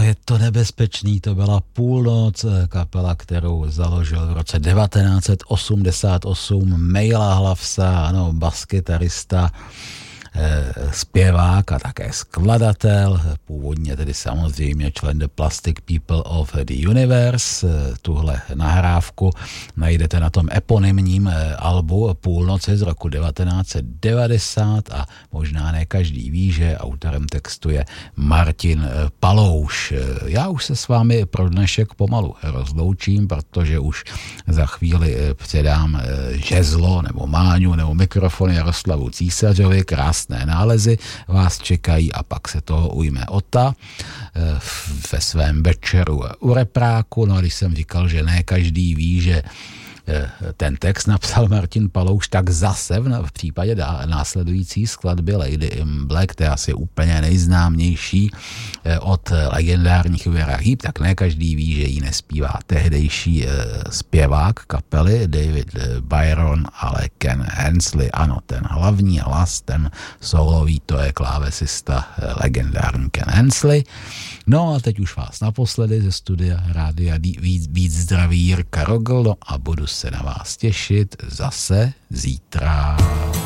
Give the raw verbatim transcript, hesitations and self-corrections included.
je to nebezpečný, to byla Půlnoc, kapela, kterou založil v roce devatenáct set osmdesát osm Mejla Hlavsa, ano, baskytarista, zpěvák a také skladatel, původně tedy samozřejmě člen The Plastic People of the Universe. Tuhle nahrávku najdete na tom eponymním albu Půlnoci z roku devatenáct set devadesát a možná ne každý ví, že autorem textu je Martin Palouš. Já už se s vámi pro dnešek pomalu rozloučím, protože už za chvíli předám žezlo nebo máňu nebo mikrofon Jaroslavu Císařovi. Krásné nálezy vás čekají a pak se toho ujme Ota ve svém večeru u repráku. No a když jsem říkal, že ne každý ví, že ten text napsal Martin Palouš, tak zase v případě následující skladby Lady in Black, která je úplně nejznámější od legendárních Vera Heap, tak ne každý ví, že ji nespívá tehdejší zpěvák kapely David Byron, ale Ken Hensley. Ano, ten hlavní hlas, ten solový, to je klávesista legendární Ken Hensley. No a teď už vás naposledy ze studia Rádia víc, víc zdraví Jirka Rogl, no a budu se na vás těšit zase zítra.